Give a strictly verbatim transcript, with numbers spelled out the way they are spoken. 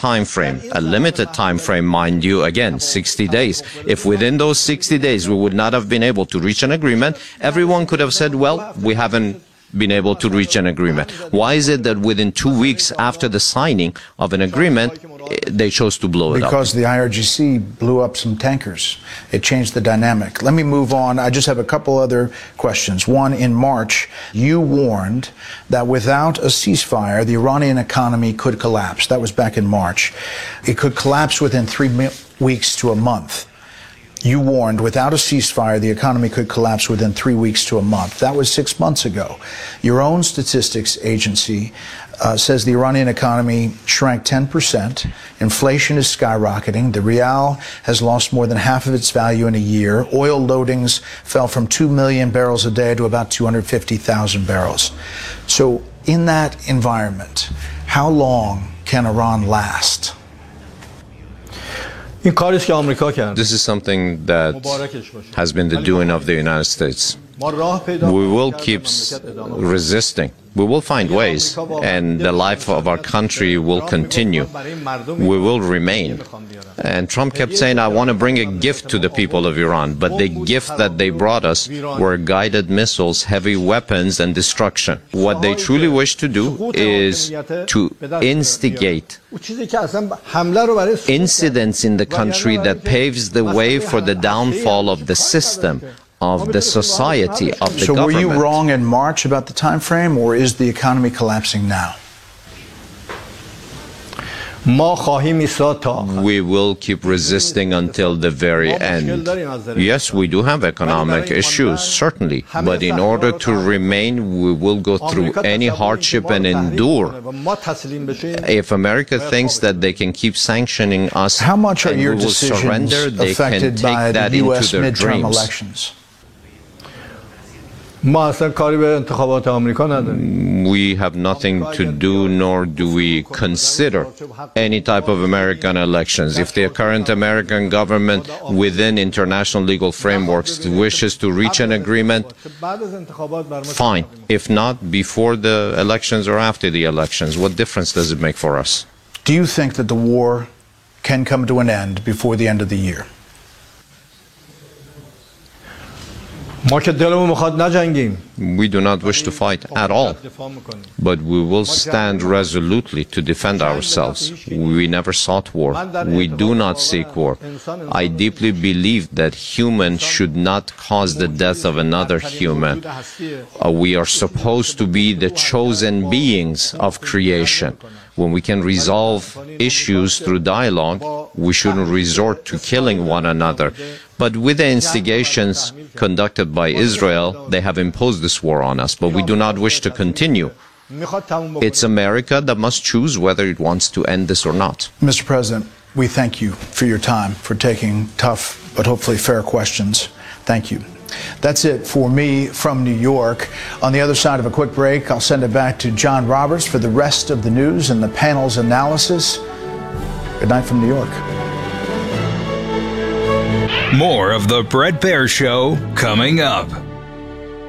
time frame, a limited time frame, mind you, again, sixty days. If within those sixty days we would not have been able to reach an agreement, everyone could have said, well, we haven't been able to reach an agreement. Why is it that within two weeks after the signing of an agreement, they chose to blow it up? Because the I R G C blew up some tankers. It changed the dynamic. Let me move on. I just have a couple other questions. One, in March, you warned that without a ceasefire, the Iranian economy could collapse. That was back in March. It could collapse within three weeks to a month. You warned without a ceasefire, the economy could collapse within three weeks to a month. That was six months ago. Your own statistics agency uh, says the Iranian economy shrank ten percent. Inflation is skyrocketing. The rial has lost more than half of its value in a year. Oil loadings fell from two million barrels a day to about two hundred fifty thousand barrels. So in that environment, how long can Iran last? This is something that has been the doing of the United States. We will keep resisting. We will find ways, and the life of our country will continue. We will remain. And Trump kept saying, I want to bring a gift to the people of Iran. But the gift that they brought us were guided missiles, heavy weapons, and destruction. What they truly wish to do is to instigate incidents in the country that paves the way for the downfall of the system, of the society, of the so government. So were you wrong in March about the time frame, or is the economy collapsing now? We will keep resisting until the very end. Yes, we do have economic issues, certainly, but in order to remain, we will go through any hardship and endure. If America thinks that they can keep sanctioning us, how much are and your we will decisions surrender, they affected can by take that the U S into their midterm dreams. elections? We have nothing to do, nor do we consider any type of American elections. If the current American government, within international legal frameworks, wishes to reach an agreement, fine. If not, before the elections or after the elections, what difference does it make for us? Do you think that the war can come to an end before the end of the year? We do not wish to fight at all, but we will stand resolutely to defend ourselves. We never sought war. We do not seek war. I deeply believe that humans should not cause the death of another human. Uh, we are supposed to be the chosen beings of creation. When we can resolve issues through dialogue, we shouldn't resort to killing one another. But with the instigations conducted by Israel, they have imposed this war on us, but we do not wish to continue. It's America that must choose whether it wants to end this or not. Mister President, we thank you for your time, for taking tough but hopefully fair questions. Thank you. That's it for me from New York. On the other side of a quick break, I'll send it back to John Roberts for the rest of the news and the panel's analysis. Good night from New York. More of the Bret Baier Show coming up.